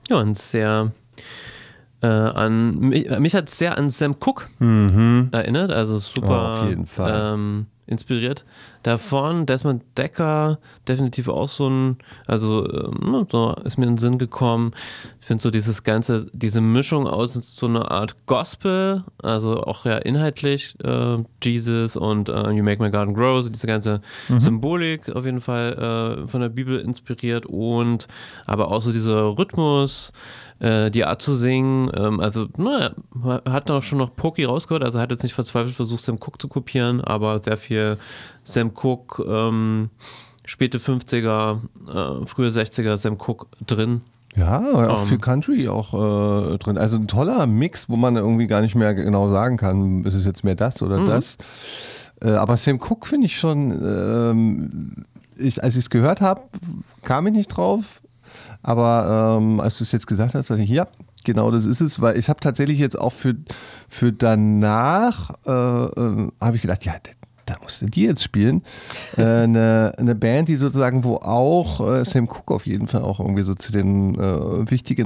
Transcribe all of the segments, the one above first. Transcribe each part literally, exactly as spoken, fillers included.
Ja, und sehr äh, an, mich, mich hat es sehr an Sam Cooke Mhm. erinnert, also super Oh, auf jeden Fall. Ähm, inspiriert. Davon Desmond Decker, definitiv auch so ein, also ähm, so ist mir in den Sinn gekommen. Ich finde so dieses ganze, diese Mischung aus so einer Art Gospel, also auch ja inhaltlich äh, Jesus und äh, You Make My Garden Grow, so diese ganze Mhm. Symbolik auf jeden Fall äh, von der Bibel inspiriert und aber auch so dieser Rhythmus, äh, die Art zu singen, ähm, also naja, hat auch schon noch Pokey rausgehört, also hat jetzt nicht verzweifelt versucht, Sam Cooke zu kopieren, aber sehr viel Sam Cooke, ähm, späte fünfziger, äh, frühe sechziger Sam Cooke drin. Ja, auch Um, viel Country auch äh, drin. Also ein toller Mix, wo man irgendwie gar nicht mehr genau sagen kann, ist es jetzt mehr das oder mhm. das. Äh, aber Sam Cooke finde ich schon, ähm, ich, als ich es gehört habe, kam ich nicht drauf. Aber ähm, als du es jetzt gesagt hast, dachte ich, ja, genau das ist es, weil ich habe tatsächlich jetzt auch für, für danach, äh, äh, habe ich gedacht, ja, da musste die jetzt spielen. äh, eine, eine Band, die sozusagen, wo auch äh, Sam Cooke auf jeden Fall auch irgendwie so zu den äh, wichtigen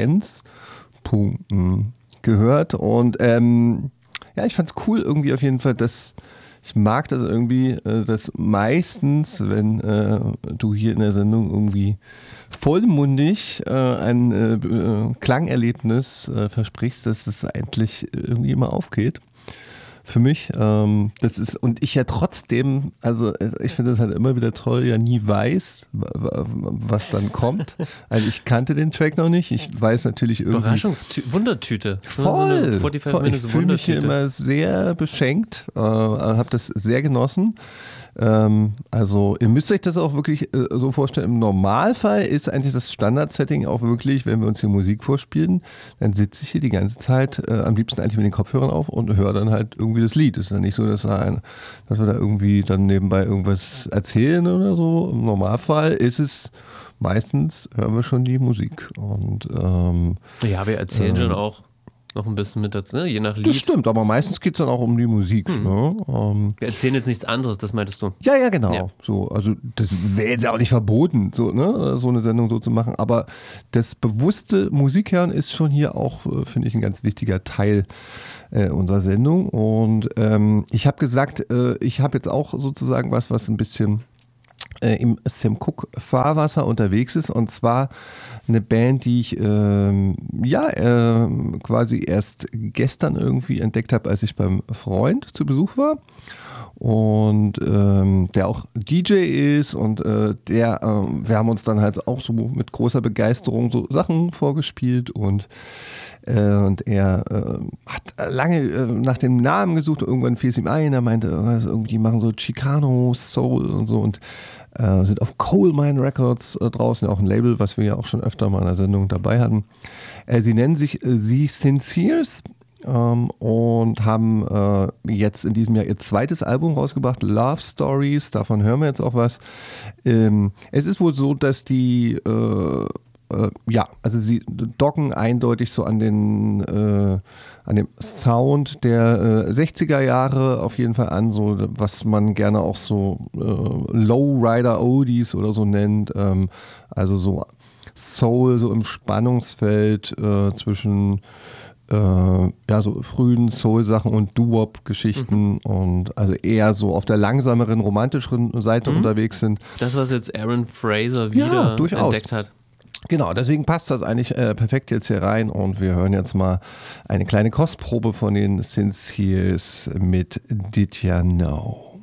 Referenzpunkten gehört. Und ähm, ja, ich fand es cool irgendwie auf jeden Fall, dass ich mag das irgendwie, äh, dass meistens, wenn äh, du hier in der Sendung irgendwie vollmundig äh, ein äh, äh, Klangerlebnis äh, versprichst, dass das eigentlich irgendwie immer aufgeht. Für mich, ähm, das ist, und ich ja trotzdem, also ich finde das halt immer wieder toll, ja nie weiß, was dann kommt. Also ich kannte den Track noch nicht, ich weiß natürlich irgendwie. Überraschungs-Wundertüte. Voll, So voll. Ich fühle mich hier immer sehr beschenkt, äh, habe das sehr genossen. Ähm, also ihr müsst euch das auch wirklich äh, so vorstellen, im Normalfall ist eigentlich das Standard-Setting auch wirklich, wenn wir uns hier Musik vorspielen, dann sitze ich hier die ganze Zeit äh, am liebsten eigentlich mit den Kopfhörern auf und höre dann halt irgendwie das Lied. Ist ja nicht so, dass wir, ein, dass wir da irgendwie dann nebenbei irgendwas erzählen oder so. Im Normalfall ist es meistens, hören wir schon die Musik. Und ähm, ja, wir erzählen ähm, schon auch noch ein bisschen mit dazu, ne? Je nach Lied. Das stimmt, aber meistens geht es dann auch um die Musik. Hm. Ne? Ähm, Wir erzählen jetzt nichts anderes, das meintest du. Ja, ja, genau. Ja. So, also das wäre jetzt ja auch nicht verboten, so, ne, so eine Sendung so zu machen. Aber das bewusste Musikhören ist schon hier auch, finde ich, ein ganz wichtiger Teil äh, unserer Sendung. Und ähm, ich habe gesagt, äh, ich habe jetzt auch sozusagen was, was ein bisschen äh, im Sam Cooke Fahrwasser unterwegs ist. Und zwar eine Band, die ich ähm, ja äh, quasi erst gestern irgendwie entdeckt habe, als ich beim Freund zu Besuch war. Und ähm, der auch D J ist und äh, der, äh, wir haben uns dann halt auch so mit großer Begeisterung so Sachen vorgespielt und, äh, und er äh, hat lange äh, nach dem Namen gesucht, irgendwann fiel es ihm ein, er meinte, äh, irgendwie machen so Chicano, Soul und so und äh, sind auf Coal Mine Records äh, draußen, auch ein Label, was wir ja auch schon öfter mal in der Sendung dabei hatten. Äh, sie nennen sich äh, The Sinceres. Um, und haben äh, jetzt in diesem Jahr ihr zweites Album rausgebracht, Love Stories, davon hören wir jetzt auch was. Ähm, es ist wohl so, dass die, äh, äh, ja, also sie docken eindeutig so an den, äh, an dem Sound der äh, sechziger Jahre auf jeden Fall an, so was man gerne auch so äh, Lowrider Oldies oder so nennt, ähm, also so Soul, so im Spannungsfeld äh, zwischen Äh, ja, so frühen Soul-Sachen und Doo-Wop-Geschichten mhm. und also eher so auf der langsameren, romantischeren Seite mhm. unterwegs sind. Das, was jetzt Aaron Fraser wieder ja, entdeckt hat. Genau, deswegen passt das eigentlich äh, perfekt jetzt hier rein und wir hören jetzt mal eine kleine Kostprobe von den Sinceres mit Did Ya Know.